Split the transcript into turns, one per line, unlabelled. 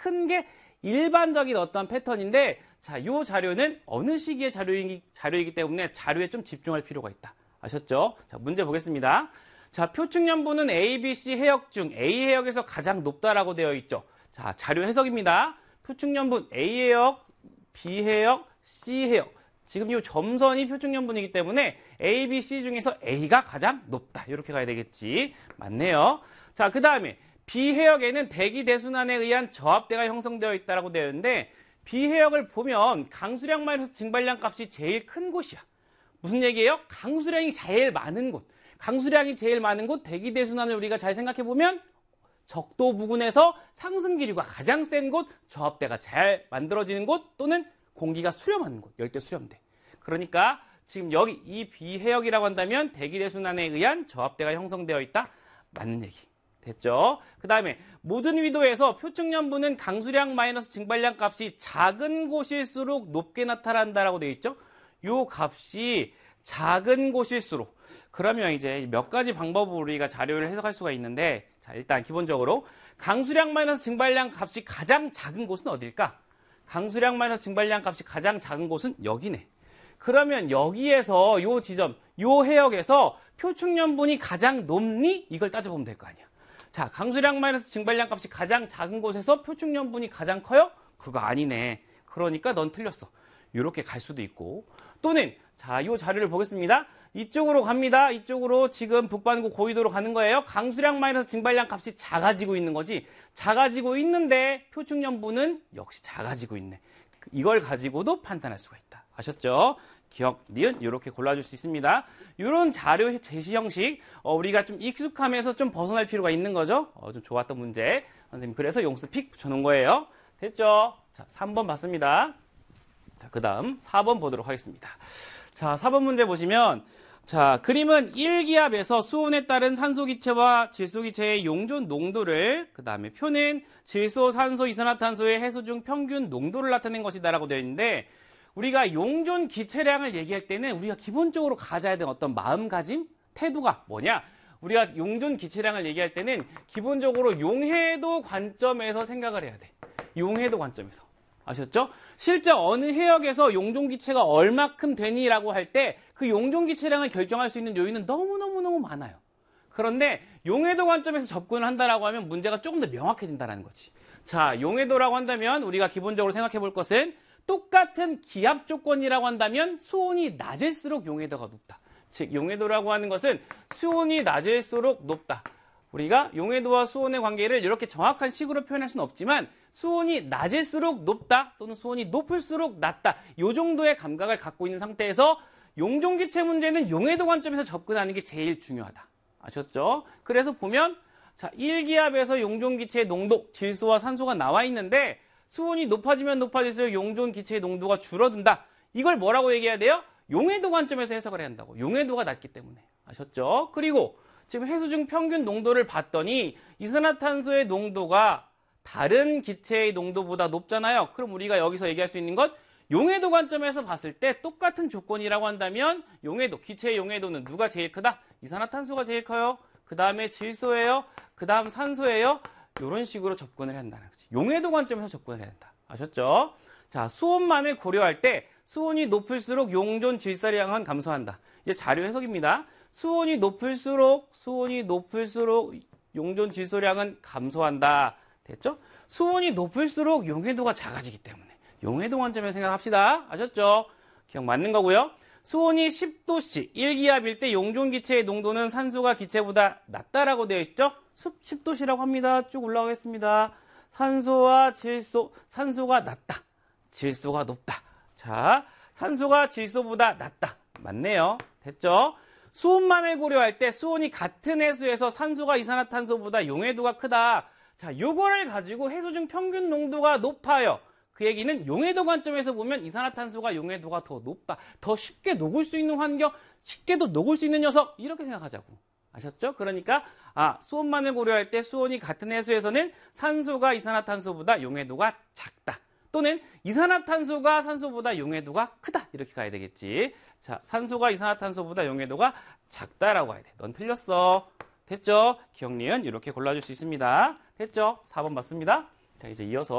큰 게 일반적인 어떤 패턴인데, 자, 요 자료는 어느 시기의 자료이기 때문에 자료에 좀 집중할 필요가 있다. 아셨죠? 자, 문제 보겠습니다. 자, 표충연분은 A, B, C 해역 중 A 해역에서 가장 높다라고 되어 있죠. 자, 자료 해석입니다. 표충연분 A 해역, B 해역, C 해역. 지금 이 점선이 표충연분이기 때문에 A, B, C 중에서 A가 가장 높다. 이렇게 가야 되겠지. 맞네요. 자, 그 다음에 B 해역에는 대기 대순환에 의한 저압대가 형성되어 있다고 되어 있는데, B 해역을 보면 강수량 마이너스 증발량 값이 제일 큰 곳이야. 무슨 얘기예요? 강수량이 제일 많은 곳. 강수량이 제일 많은 곳, 대기 대순환을 우리가 잘 생각해 보면 적도 부근에서 상승 기류가 가장 센 곳, 저압대가 잘 만들어지는 곳, 또는 공기가 수렴하는 곳, 열대 수렴대. 그러니까 지금 여기 이 B 해역이라고 한다면 대기 대순환에 의한 저압대가 형성되어 있다. 맞는 얘기. 됐죠? 그 다음에 모든 위도에서 표층연분은 강수량 마이너스 증발량 값이 작은 곳일수록 높게 나타난다라고 되어 있죠? 요 값이 작은 곳일수록. 그러면 이제 몇 가지 방법으로 우리가 자료를 해석할 수가 있는데, 자, 일단 기본적으로 강수량 마이너스 증발량 값이 가장 작은 곳은 어딜까? 강수량 마이너스 증발량 값이 가장 작은 곳은 여기네. 그러면 여기에서 요 지점, 요 해역에서 표충연분이 가장 높니? 이걸 따져보면 될 거 아니야. 자, 강수량 마이너스 증발량 값이 가장 작은 곳에서 표충연분이 가장 커요? 그거 아니네. 그러니까 넌 틀렸어. 이렇게 갈 수도 있고, 또는 자, 이 자료를 보겠습니다. 이쪽으로 갑니다. 이쪽으로 지금 북반구 고위도로 가는 거예요. 강수량 마이너스 증발량 값이 작아지고 있는 거지. 작아지고 있는데 표충연분은 역시 작아지고 있네. 이걸 가지고도 판단할 수가 있다. 아셨죠? 기억, 니은 이렇게 골라줄 수 있습니다. 이런 자료 제시 형식 우리가 좀 익숙함에서 좀 벗어날 필요가 있는 거죠. 좀 좋았던 문제. 선생님 그래서 용수 픽 붙여놓은 거예요. 됐죠? 자, 3번 봤습니다. 자, 그 다음 4번 보도록 하겠습니다. 자, 4번 문제 보시면, 자, 그림은 1기압에서 수온에 따른 산소기체와 질소기체의 용존 농도를, 그 다음에 표는 질소, 산소, 이산화탄소의 해수 중 평균 농도를 나타낸 것이다라고 되어 있는데, 우리가 용존 기체량을 얘기할 때는 우리가 기본적으로 가져야 되는 어떤 마음가짐, 태도가 뭐냐? 우리가 용존 기체량을 얘기할 때는 기본적으로 용해도 관점에서 생각을 해야 돼. 용해도 관점에서. 아셨죠? 실제 어느 해역에서 용존 기체가 얼마큼 되니라고 할 때 그 용존 기체량을 결정할 수 있는 요인은 너무너무 많아요. 그런데 용해도 관점에서 접근을 한다라고 하면 문제가 조금 더 명확해진다는 거지. 자, 용해도라고 한다면 우리가 기본적으로 생각해 볼 것은 똑같은 기압 조건이라고 한다면 수온이 낮을수록 용해도가 높다. 즉, 용해도라고 하는 것은 수온이 낮을수록 높다. 우리가 용해도와 수온의 관계를 이렇게 정확한 식으로 표현할 수는 없지만 수온이 낮을수록 높다 또는 수온이 높을수록 낮다. 이 정도의 감각을 갖고 있는 상태에서 용존기체 문제는 용해도 관점에서 접근하는 게 제일 중요하다. 아셨죠? 그래서 보면 자, 1기압에서 용존기체의 농도, 질소와 산소가 나와 있는데 수온이 높아지면 높아질수록 용존기체의 농도가 줄어든다. 이걸 뭐라고 얘기해야 돼요? 용해도 관점에서 해석을 해야 한다고. 용해도가 낮기 때문에. 아셨죠? 그리고 지금 해수 중 평균 농도를 봤더니 이산화탄소의 농도가 다른 기체의 농도보다 높잖아요. 그럼 우리가 여기서 얘기할 수 있는 것, 용해도 관점에서 봤을 때 똑같은 조건이라고 한다면 용해도, 기체의 용해도는 누가 제일 크다? 이산화탄소가 제일 커요. 그 다음에 질소예요. 그 다음 산소예요. 이런 식으로 접근을 해야 한다는 거지. 용해도 관점에서 접근을 해야 한다. 아셨죠? 자, 수온만을 고려할 때 수온이 높을수록 용존 질소량은 감소한다. 이제 자료 해석입니다. 수온이 높을수록 용존 질소량은 감소한다. 됐죠? 수온이 높을수록 용해도가 작아지기 때문에 용해도 관점에서 생각합시다. 아셨죠? 기억 맞는 거고요. 수온이 10도씨, 1기압일 때 용존 기체의 농도는 산소가 기체보다 낮다라고 되어 있죠? 10도씨라고 합니다. 쭉 올라가겠습니다. 산소와 질소, 산소가 낮다. 질소가 높다. 자, 산소가 질소보다 낮다. 맞네요. 됐죠? 수온만을 고려할 때 수온이 같은 해수에서 산소가 이산화탄소보다 용해도가 크다. 자, 요거를 가지고 해수 중 평균 농도가 높아요. 그 얘기는 용해도 관점에서 보면 이산화탄소가 용해도가 더 높다. 더 쉽게 녹을 수 있는 환경, 쉽게도 녹을 수 있는 녀석, 이렇게 생각하자고. 아셨죠? 그러니까 수온만을 고려할 때 수온이 같은 해수에서는 산소가 이산화탄소보다 용해도가 작다. 또는 이산화탄소가 산소보다 용해도가 크다. 이렇게 가야 되겠지. 자, 산소가 이산화탄소보다 용해도가 작다라고 해야 돼. 넌 틀렸어. 됐죠? 기억, 니은 이렇게 골라줄 수 있습니다. 됐죠? 4번 맞습니다. 자, 이제 이어서